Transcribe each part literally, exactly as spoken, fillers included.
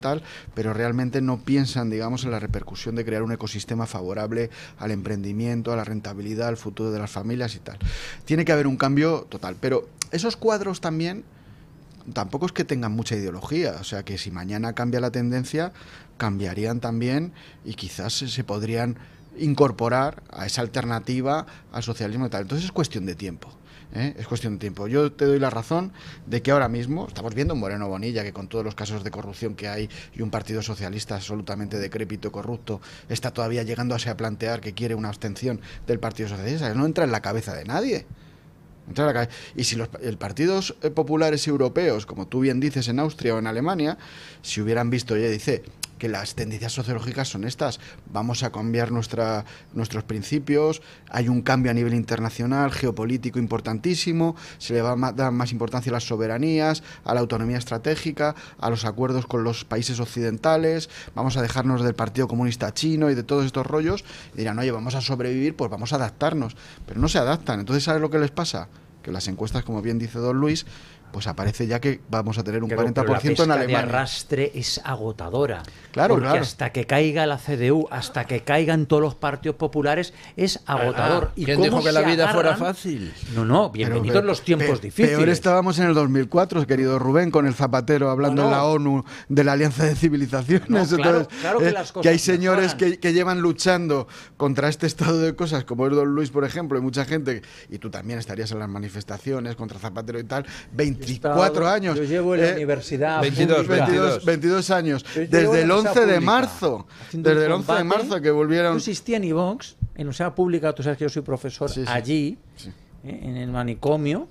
tal, pero realmente no piensan, digamos, en la repercusión de crear un ecosistema favorable al emprendimiento, a la rentabilidad, al futuro de las familias y tal. Tiene que haber un cambio total, pero esos cuadros también tampoco es que tengan mucha ideología, o sea que si mañana cambia la tendencia, cambiarían también y quizás se podrían incorporar a esa alternativa al socialismo y tal. Entonces es cuestión de tiempo. ¿Eh? Es cuestión de tiempo. Yo te doy la razón de que ahora mismo estamos viendo un Moreno Bonilla que con todos los casos de corrupción que hay y un partido socialista absolutamente decrépito y corrupto está todavía llegándose a plantear que quiere una abstención del Partido Socialista. No entra en la cabeza de nadie. Entra en la cabeza. Y si los el partidos populares europeos, como tú bien dices, en Austria o en Alemania, si hubieran visto, ya dice que las tendencias sociológicas son estas, vamos a cambiar nuestra, nuestros principios, hay un cambio a nivel internacional, geopolítico importantísimo, se le va a dar más importancia a las soberanías, a la autonomía estratégica, a los acuerdos con los países occidentales, vamos a dejarnos del Partido Comunista Chino y de todos estos rollos, y dirán, oye, vamos a sobrevivir, pues vamos a adaptarnos, pero no se adaptan. Entonces, ¿sabes lo que les pasa? Que las encuestas, como bien dice don Luis, pues aparece ya que vamos a tener un pero, cuarenta por ciento pero la en Alemania. De arrastre es agotadora. Claro, porque claro. hasta que caiga la C D U, hasta que caigan todos los partidos populares, es agotador. Ah, ¿Y ¿quién cómo dijo que la vida agarran? fuera fácil? No, no, bienvenidos pero, los tiempos pe difíciles. Peor estábamos en el dos mil cuatro, querido Rubén, con el Zapatero hablando no, no. en la ONU de la Alianza de Civilizaciones. No, claro, Entonces, claro que, eh, las cosas que hay señores que, mejoran. que llevan luchando contra este estado de cosas, como es don Luis, por ejemplo, y mucha gente, y tú también estarías en las manifestaciones contra Zapatero y tal, veinticuatro años. Yo llevo en la eh, universidad veintidós, veintidós, veintidós años, Yo desde el once de marzo, desde el once de combate, marzo que volvieron. No existía ni Vox, en la universidad pública, tú sabes que yo soy profesor sí, sí. allí, sí. eh, en el manicomio,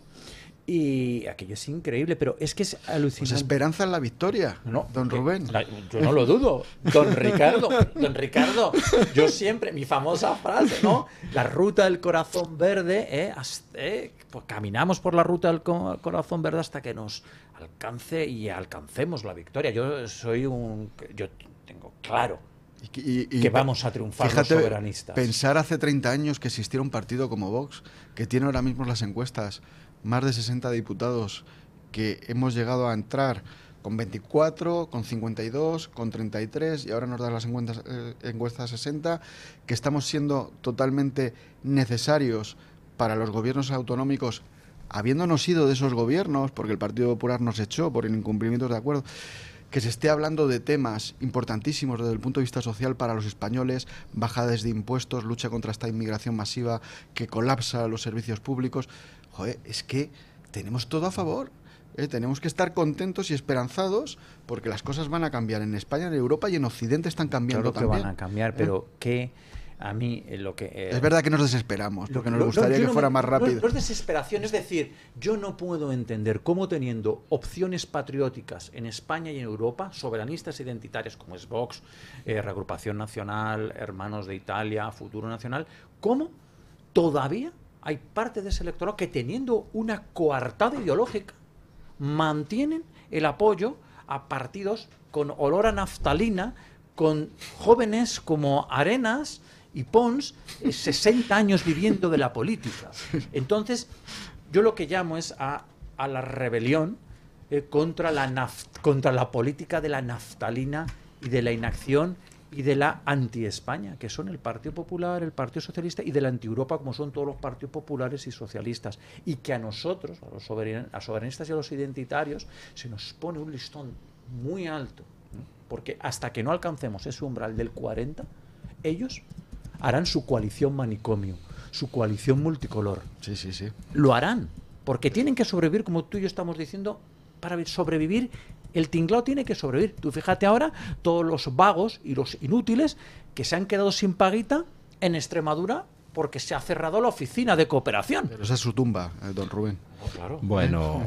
y aquello es increíble, pero es que es alucinante. Pues esperanza en la victoria, no, don Rubén. La, yo no lo dudo. Don Ricardo, don Ricardo, yo siempre, mi famosa frase, ¿no? La ruta del corazón verde, ¿eh? Hasta, eh, pues caminamos por la ruta del co corazón verde hasta que nos alcance y alcancemos la victoria. Yo soy un... yo tengo claro Y, y, y, que vamos a triunfar fíjate, los soberanistas. Pensar hace treinta años que existiera un partido como Vox, que tiene ahora mismo las encuestas más de sesenta diputados, que hemos llegado a entrar con veinticuatro, con cincuenta y dos, con treinta y tres, y ahora nos dan las encuestas, eh, encuestas sesenta, que estamos siendo totalmente necesarios para los gobiernos autonómicos, habiéndonos ido de esos gobiernos, porque el Partido Popular nos echó por incumplimientos de acuerdo, que se esté hablando de temas importantísimos desde el punto de vista social para los españoles, bajadas de impuestos, lucha contra esta inmigración masiva que colapsa los servicios públicos. Joder, es que tenemos todo a favor. ¿eh? Tenemos que estar contentos y esperanzados porque las cosas van a cambiar en España, en Europa y en Occidente están cambiando claro que también. van a cambiar, pero ¿eh? que a mí eh, lo que... Eh, es verdad que nos desesperamos, porque lo, nos gustaría no, que no fuera me, más rápido. No, no es desesperación, es decir, yo no puedo entender cómo teniendo opciones patrióticas en España y en Europa, soberanistas identitarias como es Vox, eh, Reagrupación Nacional, Hermanos de Italia, Futuro Nacional, cómo todavía hay parte de ese electorado que teniendo una coartada ideológica mantienen el apoyo a partidos con olor a naftalina, con jóvenes como Arenas y Pons, sesenta años viviendo de la política. Entonces, yo lo que llamo es a, a la rebelión eh, contra, la naft, contra la política de la naftalina y de la inacción y de la anti-España, que son el Partido Popular, el Partido Socialista, y de la anti-Europa, como son todos los partidos populares y socialistas. Y que a nosotros, a los soberan, a soberanistas y a los identitarios, se nos pone un listón muy alto, ¿no? Porque hasta que no alcancemos ese umbral del cuarenta, ellos harán su coalición manicomio, su coalición multicolor. Sí, sí, sí. Lo harán, porque tienen que sobrevivir, como tú y yo estamos diciendo, para sobrevivir. El tinglao tiene que sobrevivir. Tú fíjate ahora todos los vagos y los inútiles que se han quedado sin paguita en Extremadura porque se ha cerrado la oficina de cooperación. Pero esa es su tumba, eh, don Rubén. Oh, claro. Bueno,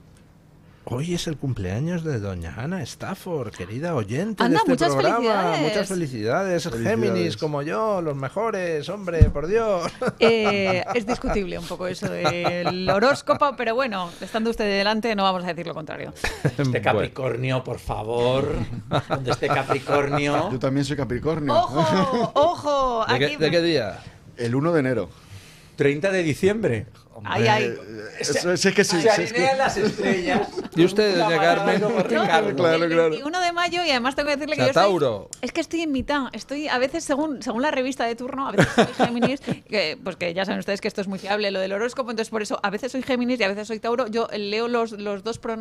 hoy es el cumpleaños de doña Ana Stafford, querida oyente Anda, de este muchas programa. felicidades. Muchas felicidades. Felicidades. Géminis como yo, los mejores, hombre, por Dios. Eh, es discutible un poco eso del horóscopo, pero bueno, estando usted delante no vamos a decir lo contrario. Este Capricornio, por favor. Donde esté Capricornio. Yo también soy Capricornio. ¡Ojo! ¡Ojo! ¿De Aquí... qué, de qué día? El uno de enero. treinta de diciembre. Ahí, ahí. Eh, eso- eso es que sí, Se sí, es que- alinean las estrellas. ¿Y usted, doña Carmen? Yo, Claro, claro. el veintiuno de mayo, y además tengo que decirle O que sea, yo estoy, Tauro. es que estoy en mitad. Estoy a veces, según, según la revista de turno, a veces soy Géminis, que, pues que ya saben ustedes que esto es muy fiable, lo del horóscopo, entonces por eso a veces soy Géminis y a veces soy Tauro. Yo leo los, los dos pronombres